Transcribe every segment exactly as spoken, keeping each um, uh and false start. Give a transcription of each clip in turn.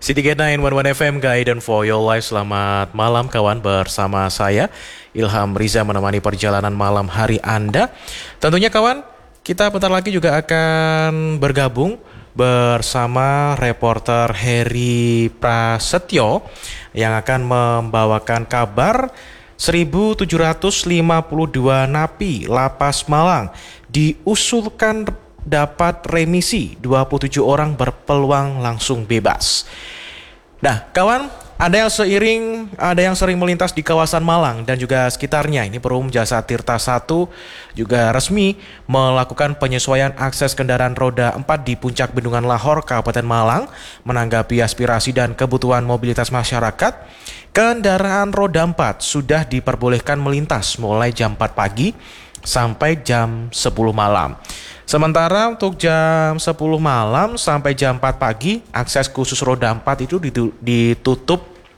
City Gate sembilan satu satu F M, Guidance for Your Life. Selamat malam kawan, bersama saya Ilham Riza menemani perjalanan malam hari Anda. Tentunya kawan, kita bentar lagi juga akan bergabung bersama reporter Heri Prasetyo yang akan membawakan kabar seribu tujuh ratus lima puluh dua napi Lapas Malang diusulkan dapat remisi, dua puluh tujuh orang berpeluang langsung bebas. Nah, kawan, ada yang seiring, ada yang sering melintas di kawasan Malang dan juga sekitarnya. Ini Perum Jasa Tirta satu juga resmi melakukan penyesuaian akses kendaraan roda empat di puncak Bendungan Lahor, Kabupaten Malang. Menanggapi aspirasi dan kebutuhan mobilitas masyarakat, kendaraan roda empat sudah diperbolehkan melintas mulai jam empat pagi sampai jam sepuluh malam. Sementara untuk jam sepuluh malam sampai jam empat pagi, akses khusus roda empat itu ditutup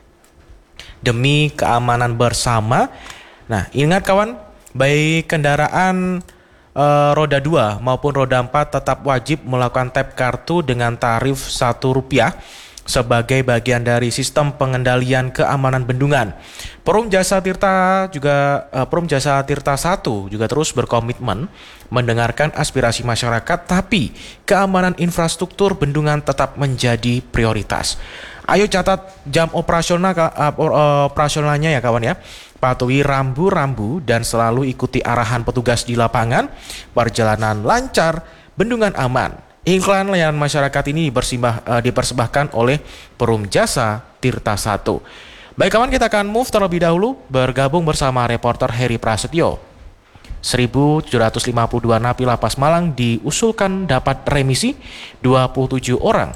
demi keamanan bersama. Nah, ingat kawan, baik kendaraan e, roda dua maupun roda empat tetap wajib melakukan tap kartu dengan tarif satu rupiah sebagai bagian dari sistem pengendalian keamanan bendungan. Perum Jasa Tirta juga uh, Perum Jasa Tirta satu juga terus berkomitmen mendengarkan aspirasi masyarakat, tapi keamanan infrastruktur bendungan tetap menjadi prioritas. Ayo catat jam operasional uh, operasionalnya ya kawan ya. Patuhi rambu-rambu dan selalu ikuti arahan petugas di lapangan. Perjalanan lancar, bendungan aman. Iklan layanan masyarakat ini dipersembah, uh, dipersembahkan oleh Perum Jasa Tirta satu. Baik kawan, kita akan move terlebih dahulu bergabung bersama reporter Heri Prasetyo. seribu tujuh ratus lima puluh dua napi Lapas Malang diusulkan dapat remisi, dua puluh tujuh orang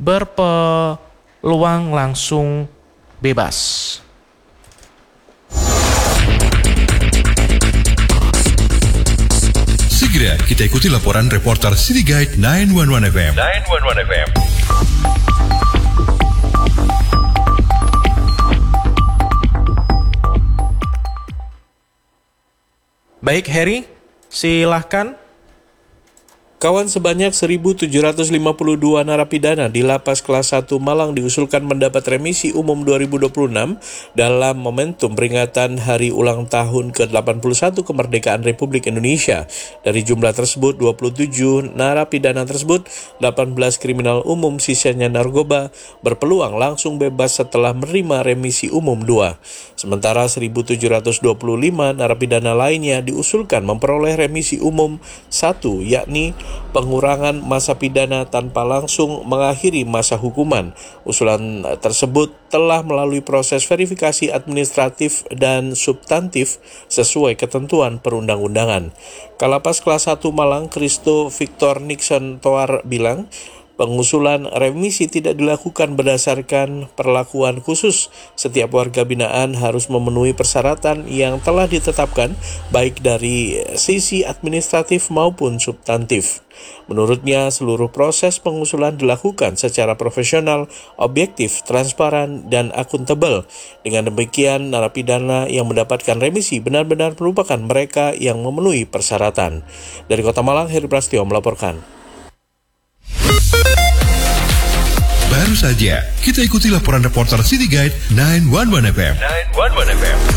berpeluang langsung bebas. Segera kita ikuti laporan reporter City Guide sembilan satu satu F M. sembilan satu satu F M. Baik Heri, silahkan. Kawan, sebanyak seribu tujuh ratus lima puluh dua narapidana di Lapas Kelas satu Malang diusulkan mendapat remisi umum dua ribu dua puluh enam dalam momentum peringatan Hari Ulang Tahun ke delapan puluh satu Kemerdekaan Republik Indonesia. Dari jumlah tersebut, dua puluh tujuh narapidana tersebut, delapan belas kriminal umum, sisanya narkoba, berpeluang langsung bebas setelah menerima remisi umum dua. Sementara seribu tujuh ratus dua puluh lima narapidana lainnya diusulkan memperoleh remisi umum satu, yakni pengurangan masa pidana tanpa langsung mengakhiri masa hukuman. Usulan tersebut telah melalui proses verifikasi administratif dan substantif sesuai ketentuan perundang-undangan. Kalapas Kelas satu Malang, Kristo Victor Nixon Toar bilang, pengusulan remisi tidak dilakukan berdasarkan perlakuan khusus. Setiap warga binaan harus memenuhi persyaratan yang telah ditetapkan baik dari sisi administratif maupun substantif. Menurutnya, seluruh proses pengusulan dilakukan secara profesional, objektif, transparan, dan akuntabel. Dengan demikian, narapidana yang mendapatkan remisi benar-benar merupakan mereka yang memenuhi persyaratan. Dari Kota Malang, Heri Prasetyo melaporkan. Baru saja kita ikuti laporan reporter City Guide sembilan satu satu F M. sembilan satu satu F M.